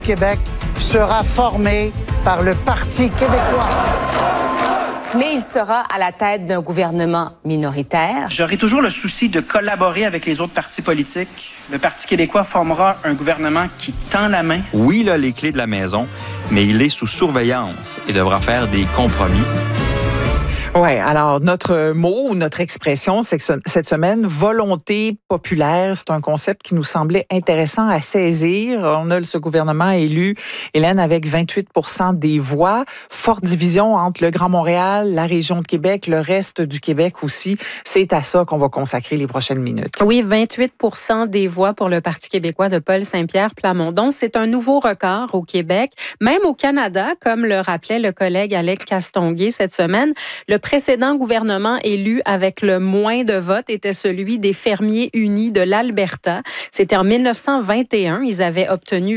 Québec sera formé par le Parti québécois. Mais il sera à la tête d'un gouvernement minoritaire. J'aurai toujours le souci de collaborer avec les autres partis politiques. Le Parti québécois formera un gouvernement qui tend la main. Oui, il a les clés de la maison, mais il est sous surveillance et devra faire des compromis. Oui, alors notre mot, notre expression, c'est que cette semaine, volonté populaire, c'est un concept qui nous semblait intéressant à saisir. On a ce gouvernement élu, Hélène, avec 28% des voix. Forte division entre le Grand Montréal, la région de Québec, le reste du Québec aussi. C'est à ça qu'on va consacrer les prochaines minutes. Oui, 28% des voix pour le Parti québécois de Paul Saint-Pierre Plamondon. C'est un nouveau record au Québec, même au Canada, comme le rappelait le collègue Alex Castonguay cette semaine. Le précédent gouvernement élu avec le moins de votes était celui des Fermiers unis de l'Alberta. C'était en 1921. Ils avaient obtenu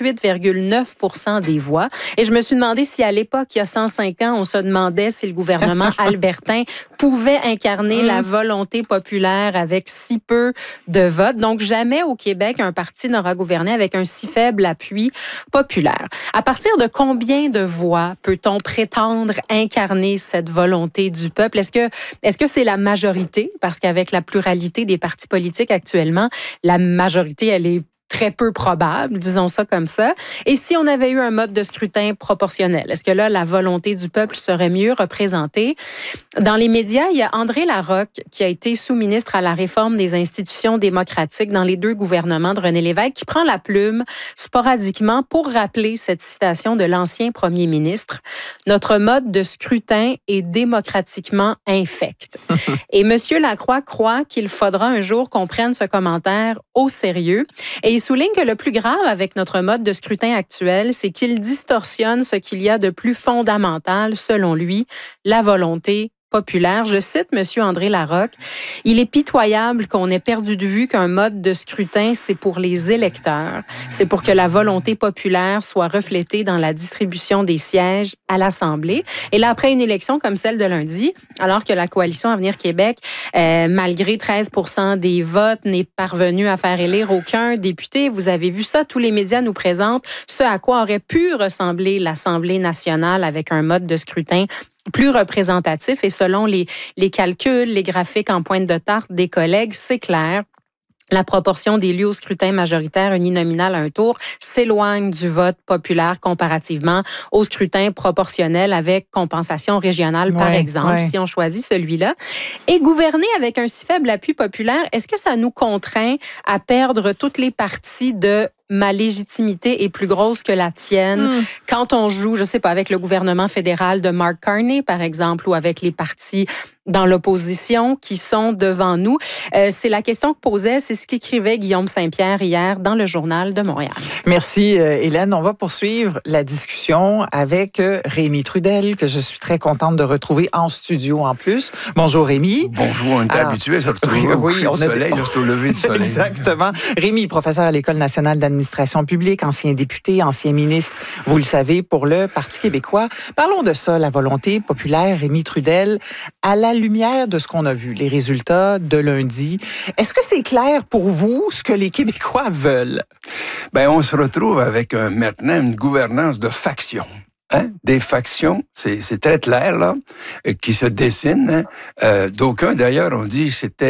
28,9% des voix. Et je me suis demandé si à l'époque, il y a 105 ans, on se demandait si le gouvernement albertain pouvait incarner la volonté populaire avec si peu de votes. Donc, jamais au Québec, un parti n'aura gouverné avec un si faible appui populaire. À partir de combien de voix peut-on prétendre incarner cette volonté du peuple? Est-ce que c'est la majorité? Parce qu'avec la pluralité des partis politiques actuellement, la majorité, elle est très peu probable, disons ça comme ça. Et si on avait eu un mode de scrutin proportionnel, est-ce que là, la volonté du peuple serait mieux représentée? Dans les médias, il y a André Larocque, qui a été sous-ministre à la réforme des institutions démocratiques dans les deux gouvernements de René Lévesque, qui prend la plume sporadiquement pour rappeler cette citation de l'ancien premier ministre. « Notre mode de scrutin est démocratiquement infect. » Et M. Lacroix croit qu'il faudra un jour qu'on prenne ce commentaire au sérieux. Et il souligne que le plus grave avec notre mode de scrutin actuel, c'est qu'il distorsionne ce qu'il y a de plus fondamental, selon lui, la volonté populaire. Je cite M. André Larocque. « Il est pitoyable qu'on ait perdu de vue qu'un mode de scrutin, c'est pour les électeurs. C'est pour que la volonté populaire soit reflétée dans la distribution des sièges à l'Assemblée. » Et là, après une élection comme celle de lundi, alors que la coalition Avenir Québec, malgré 13% des votes, n'est parvenue à faire élire aucun député, vous avez vu ça, tous les médias nous présentent ce à quoi aurait pu ressembler l'Assemblée nationale avec un mode de scrutin plus représentatif. Et selon les calculs, les graphiques en pointe de tarte des collègues, c'est clair. La proportion d'élus au scrutin majoritaire uninominal à un tour s'éloigne du vote populaire comparativement au scrutin proportionnel avec compensation régionale, par exemple, si on choisit celui-là. Et gouverner avec un si faible appui populaire, est-ce que ça nous contraint à perdre toutes les parties de ma légitimité est plus grosse que la tienne quand on joue, je sais pas, avec le gouvernement fédéral de Mark Carney, par exemple, ou avec les partis dans l'opposition qui sont devant nous? C'est la question que posait, c'est ce qu'écrivait Guillaume Saint-Pierre hier dans le Journal de Montréal. Merci, Hélène. On va poursuivre la discussion avec Rémi Trudel, que je suis très contente de retrouver en studio en plus. Bonjour, Rémi. Bonjour, on était habitué à se retrouver au coucher du soleil, juste au lever du soleil. Exactement. Rémi, professeur à l'École nationale d'administration publique, ancien député, ancien ministre, vous le savez, pour le Parti québécois. Parlons de ça, la volonté populaire, Rémi Trudel, à la lumière de ce qu'on a vu, les résultats de lundi. Est-ce que c'est clair pour vous ce que les Québécois veulent? Bien, on se retrouve avec maintenant une gouvernance de factions. Hein? Des factions, c'est très clair, là, qui se dessinent. Hein? D'aucuns, d'ailleurs, ont dit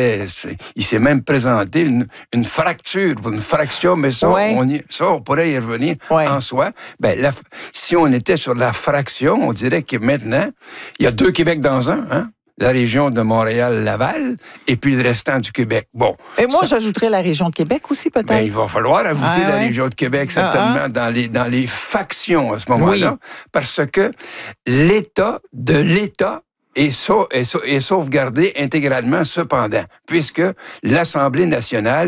il s'est même présenté une fracture, une fraction, mais ça, on pourrait y revenir en soi. Ben, si on était sur la fraction, on dirait que maintenant, il y a 2 Québec dans un, hein? La région de Montréal-Laval et puis le restant du Québec. Bon. Et moi, j'ajouterais la région de Québec aussi, peut-être. Ben, il va falloir ajouter la région de Québec, certainement, dans les factions à ce moment-là, parce que l'État est sauvegardé intégralement, cependant, puisque l'Assemblée nationale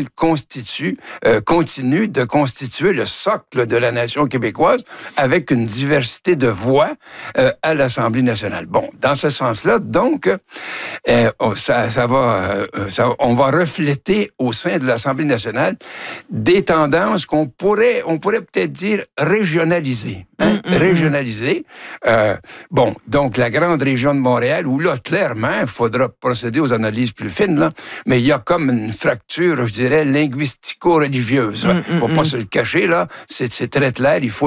continue de constituer le socle de la nation québécoise avec une diversité de voix à l'Assemblée nationale. Bon, dans ce sens-là, donc, on va refléter au sein de l'Assemblée nationale des tendances qu'on pourrait peut-être dire régionalisées. régionalisé. Bon, donc la grande région de Montréal, où là, clairement, il faudra procéder aux analyses plus fines, là, mais il y a comme une fracture, je dirais, linguistico-religieuse. Il ne faut pas se le cacher, là. C'est très clair, il faut